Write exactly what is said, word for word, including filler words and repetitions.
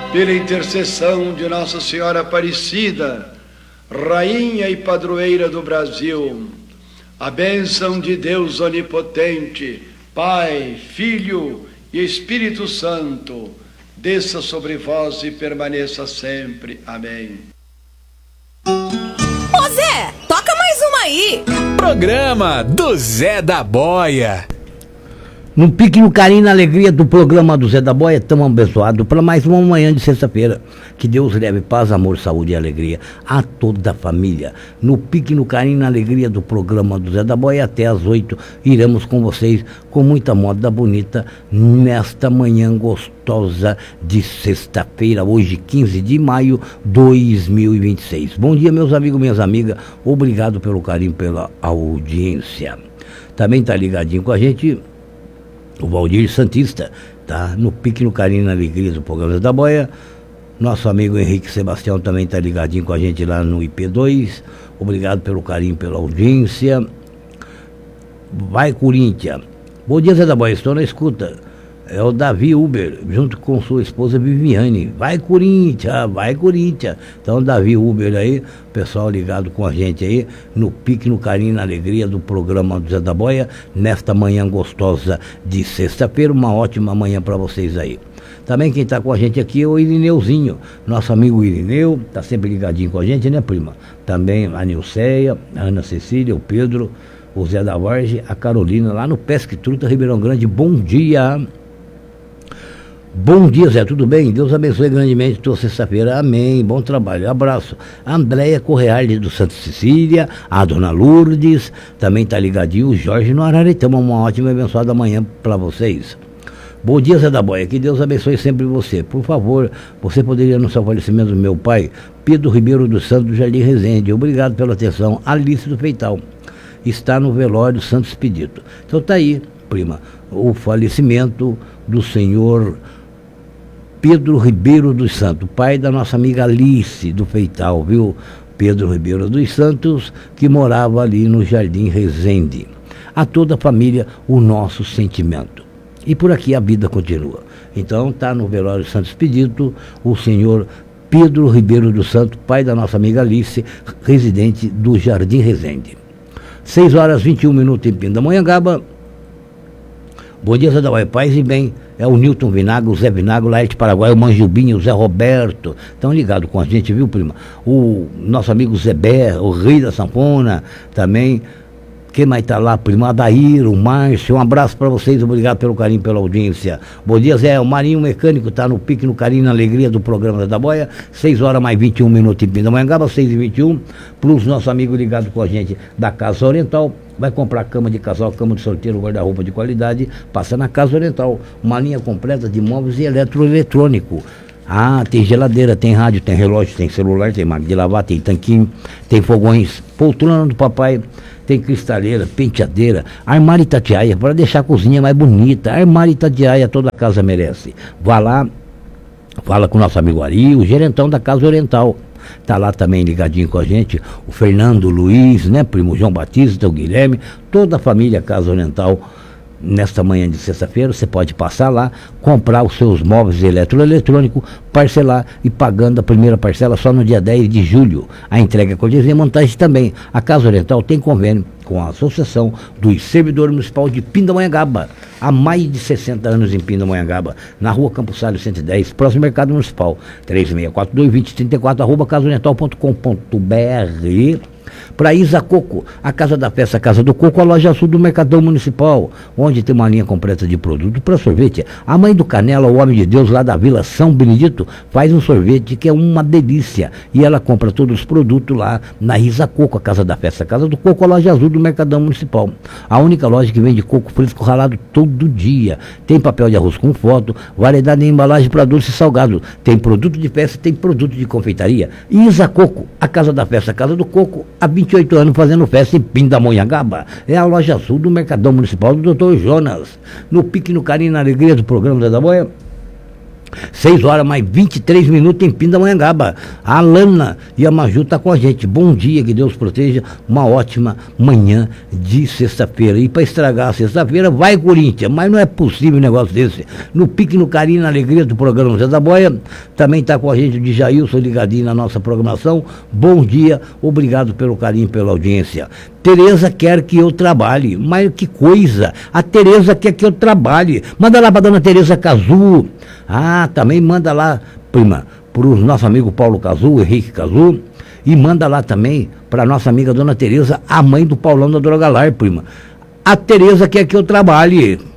pela intercessão de Nossa Senhora Aparecida, Rainha e Padroeira do Brasil, a bênção de Deus Onipotente, Pai, Filho e Espírito Santo, desça sobre vós e permaneça sempre. Amém. Ô Zé, toca mais uma aí. Programa do Zé da Boia. No pique, no carinho, na alegria do programa do Zé da Boia, estamos abençoados para mais uma manhã de sexta-feira. Que Deus leve paz, amor, saúde e alegria a toda a família. No pique, no carinho, na alegria do programa do Zé da Boia, até às oito, iremos com vocês com muita moda bonita nesta manhã gostosa de sexta-feira, hoje quinze de maio de dois mil e vinte e seis. Bom dia, meus amigos, minhas amigas, obrigado pelo carinho, pela audiência. Também está ligadinho com a gente o Valdir Santista, tá? No pique, no carinho, na alegria do programa da Boia. Nosso amigo Henrique Sebastião também está ligadinho com a gente lá no I P dois. Obrigado pelo carinho, pela audiência. Vai, Corinthians. Bom dia, Zé da Boia, estou na escuta. É o Davi Uber, junto com sua esposa Viviane. Vai, Corinthians, vai, Corinthians. Então, Davi Uber aí, pessoal ligado com a gente aí, no pique, no carinho, na alegria do programa do Zé da Boia, nesta manhã gostosa de sexta-feira. Uma ótima manhã para vocês aí. Também quem está com a gente aqui é o Irineuzinho, nosso amigo Irineu, está sempre ligadinho com a gente, né, prima? Também a Nilceia, a Ana Cecília, o Pedro, o Zé da Vargem, a Carolina, lá no Pesque Truta, Ribeirão Grande. Bom dia! Bom dia, Zé, tudo bem? Deus abençoe grandemente tua sexta-feira, amém, bom trabalho, abraço. A Andréia Correale do Santa Cecília, a Dona Lourdes, também está ligadinho, o Jorge no Araretama, uma ótima e abençoada manhã para vocês. Bom dia, Zé da Boia, que Deus abençoe sempre você. Por favor, você poderia anunciar o falecimento do meu pai, Pedro Ribeiro dos Santos, do Jardim Resende. Obrigado pela atenção. Alice do Feital está no velório Santos Expedito. Então tá aí, prima, o falecimento do senhor Pedro Ribeiro dos Santos, pai da nossa amiga Alice do Feital, viu? Pedro Ribeiro dos Santos, que morava ali no Jardim Resende. A toda a família, o nosso sentimento. E por aqui a vida continua. Então está no velório Santos Expedito o senhor Pedro Ribeiro dos Santos, pai da nossa amiga Alice, residente do Jardim Resende. seis horas e vinte e um minutos em Pindamonhangaba. Bom dia, Zé da Boia, paz e bem. É o Newton Vinagre, o Zé Vinagre, o Laerte Paraguai, o Manjubinho, o Zé Roberto. Estão ligados com a gente, viu, prima? O nosso amigo Zé Bé, o rei da sanfona, também. Quem mais está lá, prima? Adair, o Márcio, um abraço para vocês, obrigado pelo carinho, pela audiência. Bom dia, Zé, o Marinho Mecânico está no pique, no carinho, na alegria do programa da Boia, seis horas mais vinte e um minutos em Pindamonhangaba, seis e vinte e um, para os nossos amigos ligados com a gente da Casa Oriental. Vai comprar cama de casal, cama de solteiro, guarda-roupa de qualidade, passa na Casa Oriental, uma linha completa de móveis e eletroeletrônico. Ah, tem geladeira, tem rádio, tem relógio, tem celular, tem máquina de lavar, tem tanquinho, tem fogões, poltrona do papai, tem cristaleira, penteadeira, armário Itatiaia, para deixar a cozinha mais bonita. Armário Itatiaia, toda a casa merece. Vá lá, fala com o nosso amigo Ari, o gerentão da Casa Oriental. Está lá também ligadinho com a gente, o Fernando, o Luiz, né, primo João Batista, o Guilherme, toda a família Casa Oriental. Nesta manhã de sexta-feira, você pode passar lá, comprar os seus móveis eletroeletrônicos, parcelar e pagando a primeira parcela só no dia dez de julho. A entrega com cortesia e montagem também. A Casa Oriental tem convênio com a Associação dos Servidores Municipal de Pindamonhangaba. Há mais de sessenta anos em Pindamonhangaba, na rua Campos Salles cento e dez, próximo ao Mercado Municipal. três seis quatro dois, dois zero três quatro, arroba casa oriental ponto com ponto b r. Para Isa Coco, a Casa da Festa, a Casa do Coco, a loja sul do Mercadão Municipal, onde tem uma linha completa de produto para sorvete. A Mãe do Canela, o Homem de Deus, lá da Vila São Benedito, faz um sorvete que é uma delícia. E ela compra todos os produtos lá na Isa Coco, a Casa da Festa, a Casa do Coco, a loja azul do Mercadão Municipal. A única loja que vende coco fresco ralado todo dia. Tem papel de arroz com foto, variedade de embalagem para doce e salgado. Tem produto de festa, tem produto de confeitaria. Isa Coco, a Casa da Festa, a Casa do Coco, há vinte e oito anos fazendo festa em Pindamonhangaba. É a loja azul do Mercadão Municipal do doutor Jonas. No pique, no carinho, na alegria do programa da Boia. seis horas mais vinte e três minutos em Pindamonhangaba. A Alana e a Maju tá com a gente. Bom dia, que Deus proteja. Uma ótima manhã de sexta-feira. E para estragar a sexta-feira, vai Corinthians. Mas não é possível um negócio desse. No pique, no carinho, na alegria do programa Zé da Boia. Também tá com a gente o Djailson ligadinho na nossa programação. Bom dia, obrigado pelo carinho, pela audiência. Tereza quer que eu trabalhe, mas que coisa, a Tereza quer que eu trabalhe, manda lá para dona Tereza Cazu, ah, também manda lá, prima, para o nosso amigo Paulo Cazu, Henrique Cazu, e manda lá também para nossa amiga dona Tereza, a mãe do Paulão da Drogalar, prima, a Tereza quer que eu trabalhe.